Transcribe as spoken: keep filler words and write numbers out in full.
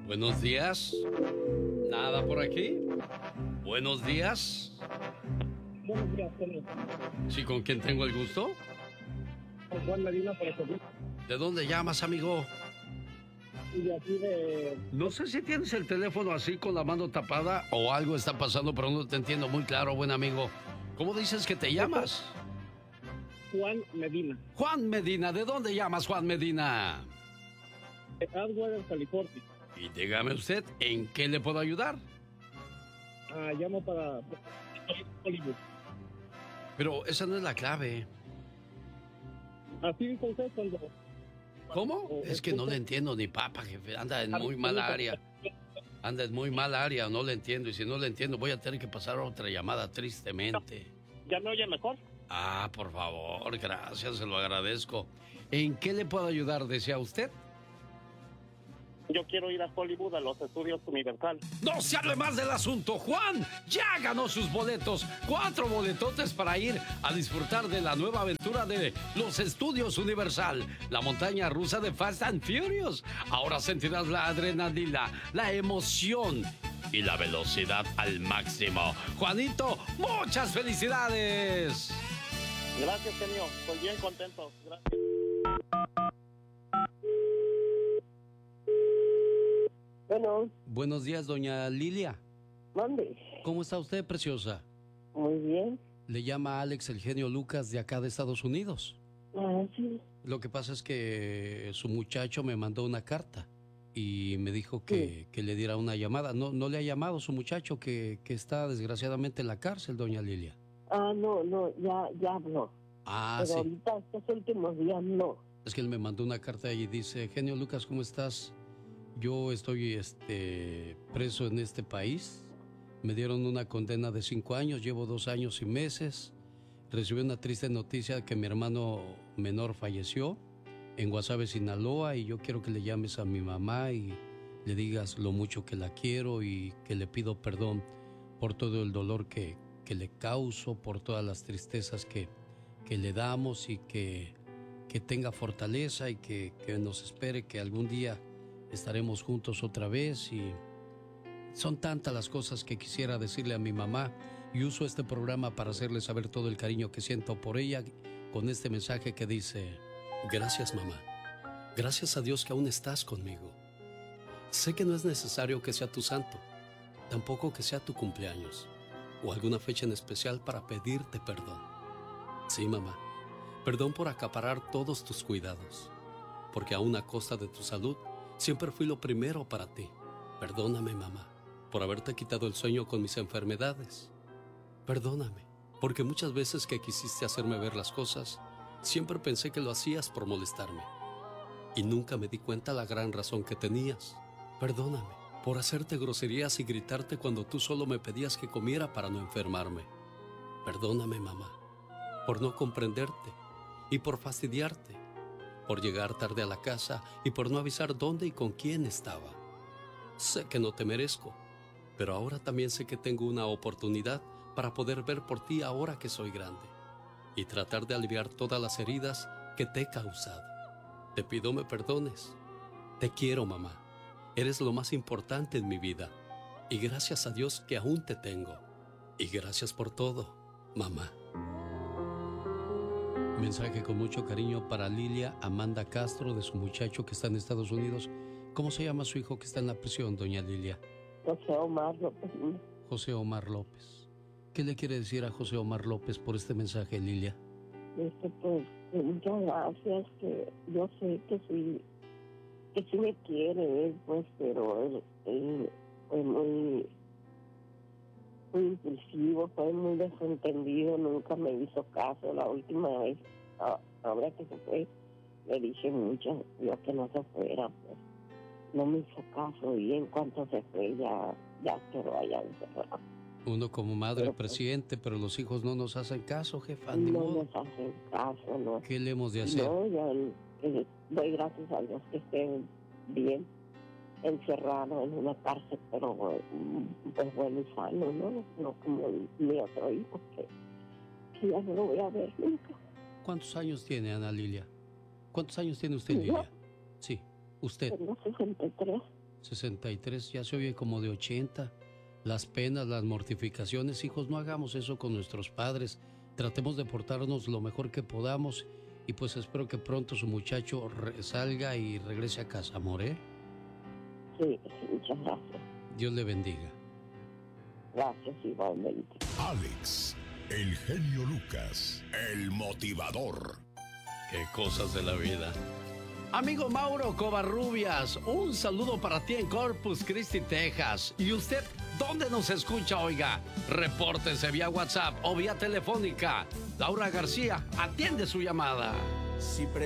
Buenos días. ¿Nada por aquí? Buenos días. Buenos días, señor. ¿Sí, con quién tengo el gusto? Con Juan Medina, por eso. ¿De dónde llamas, amigo? Y de aquí de... No sé si tienes el teléfono así con la mano tapada o algo está pasando, pero no te entiendo muy claro, buen amigo. ¿Cómo dices que te llamas? Juan Medina. Juan Medina, ¿de dónde llamas, Juan Medina? De Atwater, California. Y dígame usted, ¿en qué le puedo ayudar? Ah, llamo para Hollywood. Pero esa no es la clave. Así dijo usted cuando... ¿Cómo? Es que no le entiendo ni papa, jefe. Anda en muy mala área. Anda en muy mala área, no le entiendo. Y si no le entiendo, voy a tener que pasar a otra llamada, tristemente. ¿Ya me oye mejor? Ah, por favor, gracias, se lo agradezco. ¿En qué le puedo ayudar, desea usted? Yo quiero ir a Hollywood, a los estudios Universal. No se hable más del asunto, Juan. Ya ganó sus boletos. Cuatro boletotes para ir a disfrutar de la nueva aventura de los estudios Universal. La montaña rusa de Fast and Furious. Ahora sentirás la adrenalina, la emoción y la velocidad al máximo. Juanito, muchas felicidades. Gracias, señor. Estoy bien contento. Gracias. Bueno. Buenos días, doña Lilia. ¿Dónde? ¿Cómo está usted, preciosa? Muy bien. Le llama Alex, el genio Lucas, de acá de Estados Unidos. Ah, sí. Lo que pasa es que su muchacho me mandó una carta y me dijo que, sí. que le diera una llamada. No, no le ha llamado su muchacho que, que está desgraciadamente en la cárcel, doña Lilia. Ah, no, no, ya, ya habló. Ah, Pero sí. ahorita, estos últimos días, no. Es que él me mandó una carta y dice, genio Lucas, ¿cómo estás? Yo estoy este, preso en este país. Me dieron una condena de cinco años, llevo dos años y meses. Recibí una triste noticia que mi hermano menor falleció en Guasave, Sinaloa, y yo quiero que le llames a mi mamá y le digas lo mucho que la quiero y que le pido perdón por todo el dolor que, que le causo, por todas las tristezas que, que le damos y que, que tenga fortaleza y que, que nos espere que algún día estaremos juntos otra vez. Y son tantas las cosas que quisiera decirle a mi mamá y uso este programa para hacerle saber todo el cariño que siento por ella con este mensaje que dice: gracias, mamá, gracias a Dios que aún estás conmigo. Sé que no es necesario que sea tu santo, tampoco que sea tu cumpleaños o alguna fecha en especial para pedirte perdón. Sí, mamá, perdón por acaparar todos tus cuidados, porque aún a costa de tu salud siempre fui lo primero para ti. Perdóname, mamá, por haberte quitado el sueño con mis enfermedades. Perdóname, porque muchas veces que quisiste hacerme ver las cosas, siempre pensé que lo hacías por molestarme. Y nunca me di cuenta la gran razón que tenías. Perdóname por hacerte groserías y gritarte cuando tú solo me pedías que comiera para no enfermarme. Perdóname, mamá, por no comprenderte y por fastidiarte, por llegar tarde a la casa y por no avisar dónde y con quién estaba. Sé que no te merezco, pero ahora también sé que tengo una oportunidad para poder ver por ti ahora que soy grande y tratar de aliviar todas las heridas que te he causado. Te pido me perdones. Te quiero, mamá. Eres lo más importante en mi vida y gracias a Dios que aún te tengo. Y gracias por todo, mamá. Mensaje con mucho cariño para Lilia Amanda Castro, de su muchacho que está en Estados Unidos. ¿Cómo se llama su hijo que está en la prisión, doña Lilia? José Omar López. José Omar López. ¿Qué le quiere decir a José Omar López por este mensaje, Lilia? Este, pues, muchas gracias, que yo sé que sí, que sí me quiere él, pues, pero él, él fue muy, muy impulsivo, fue muy desentendido, nunca me hizo caso. La última vez, ahora que se fue, le dije mucho, yo que no se fuera, pues, no me hizo caso, y en cuanto se fue ya, ya quedó allá encerrado. Uno como madre pero, presidente, pero los hijos no nos hacen caso, jefa. Ni no modo. nos hacen caso, ¿no? ¿Qué le hemos de hacer? No, ya eh, doy gracias a Dios que esté bien encerrado en una cárcel, pero pues bueno y sano, ¿no? No como mi otro hijo, que, que ya no lo voy a ver nunca. ¿Cuántos años tiene Ana Lilia? ¿Cuántos años tiene usted, Lilia? Sí, usted. Tengo sesenta y tres. sesenta y tres, ya se oye como de ochenta. Las penas, las mortificaciones, hijos, no hagamos eso con nuestros padres. Tratemos de portarnos lo mejor que podamos y pues espero que pronto su muchacho re- salga y regrese a casa, amor, ¿eh? Sí, sí, muchas gracias. Dios le bendiga. Gracias, igualmente. Alex, el genio Lucas, el motivador. Qué cosas de la vida. Amigo Mauro Covarrubias, un saludo para ti en Corpus Christi, Texas. ¿Y usted dónde nos escucha, oiga? Repórtese vía WhatsApp o vía telefónica. Laura García atiende su llamada. Si